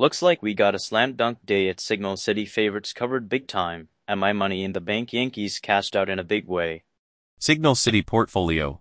Looks like we got a slam dunk day at Signal City, favorites covered big time, and my money in the bank, Yankees cashed out in a big way. Signal City portfolio.